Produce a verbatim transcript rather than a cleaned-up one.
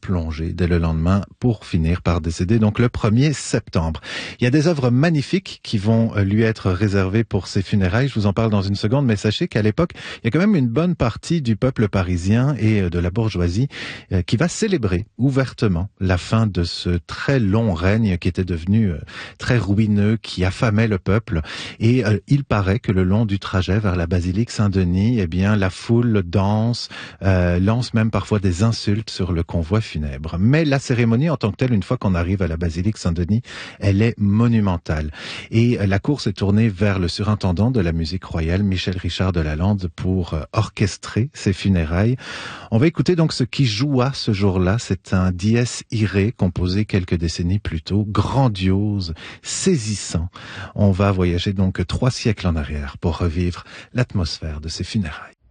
replongé dès le lendemain pour finir par décéder, donc le premier septembre. Il y a des œuvres magnifiques qui vont lui être réservées pour ses funérailles. Je vous en parle dans une seconde, mais sachez qu'à l'époque, il y a quand même une bonne partie du peuple parisien et de la bourgeoisie qui va célébrer ouvertement la fin de ce très long règne qui était devenu très ruineux, qui affamait le peuple. Et euh, il paraît que le long du trajet vers la basilique Saint-Denis, eh bien, la foule danse, euh, lance même parfois des insultes sur le convoi funèbre. Mais la cérémonie en tant que telle, une fois qu'on arrive à la basilique Saint-Denis, elle est monumentale. Et euh, la course est tournée vers le surintendant de la musique royale, Michel Richard de Lalande, pour euh, orchestrer ses funérailles. On va écouter donc ce qui joua ce jour-là. C'est un dies irae composé quelques décennies plus tôt, grandiose, saisissant. On va voyager donc trois siècles en arrière pour revivre l'atmosphère de ces funérailles.